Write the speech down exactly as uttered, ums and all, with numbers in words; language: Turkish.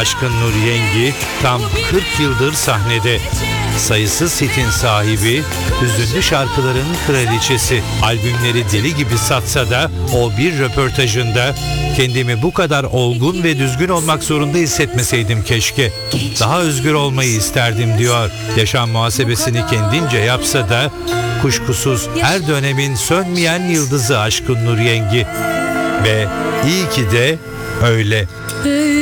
Aşkın Nur Yengi tam kırk yıldır sahnede. Sayısız hitin sahibi, hüzünlü şarkıların kraliçesi. Albümleri deli gibi satsa da o bir röportajında kendimi bu kadar olgun ve düzgün olmak zorunda hissetmeseydim keşke. Daha özgür olmayı isterdim diyor. Yaşam muhasebesini kendince yapsa da kuşkusuz her dönemin sönmeyen yıldızı Aşkın Nur Yengi. Ve iyi ki de öyle.